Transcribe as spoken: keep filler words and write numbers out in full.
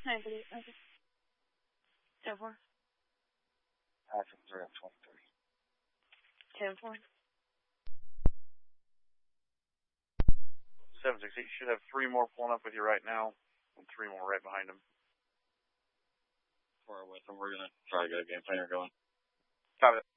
nine three. Okay. Ten four. Action three at twenty-three. Ten four. Seven six eight should have three more pulling up with you right now, and three more right behind them. Four with them. We're gonna try to get a game planner going. Copy that.